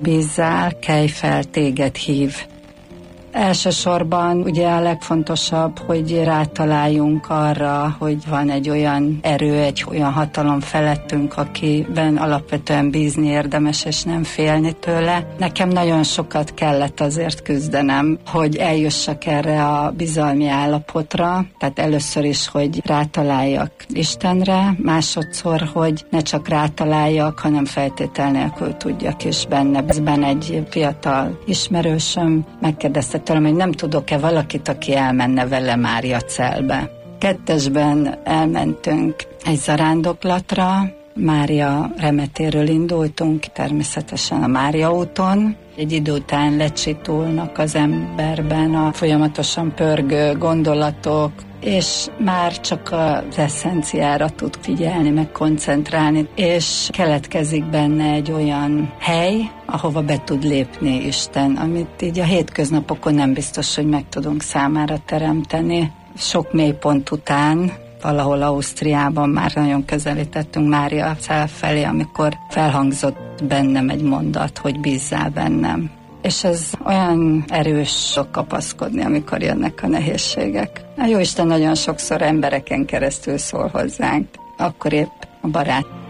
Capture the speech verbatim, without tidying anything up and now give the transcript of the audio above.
Bízzál, kelj fel, téged hív. Elsősorban ugye a legfontosabb, hogy rátaláljunk arra, hogy van egy olyan erő, egy olyan hatalom felettünk, akiben alapvetően bízni érdemes, és nem félni tőle. Nekem nagyon sokat kellett azért küzdenem, hogy eljussak erre a bizalmi állapotra, tehát először is, hogy rátaláljak Istenre, másodszor, hogy ne csak rátaláljak, hanem feltétel nélkül tudjak is benne. Ezben egy fiatal ismerősöm megkérdezte tőlem, hogy nem tudok-e valakit, aki elmenne vele Máriacelbe. Kettesben elmentünk egy zarándoklatra, Mária remetéről indultunk, természetesen a Mária úton. Egy idő után lecsitulnak az emberben a folyamatosan pörgő gondolatok, és már csak az eszenciára tud figyelni, meg koncentrálni, és keletkezik benne egy olyan hely, ahova be tud lépni Isten, amit így a hétköznapokon nem biztos, hogy meg tudunk számára teremteni. Sok mélypont után, valahol Ausztriában már nagyon közelítettünk Máriacell felé, amikor felhangzott bennem egy mondat, hogy bízzál bennem. És ez olyan erős kapaszkodni, amikor jönnek a nehézségek. A Jóisten nagyon sokszor embereken keresztül szól hozzánk. Akkor épp a barát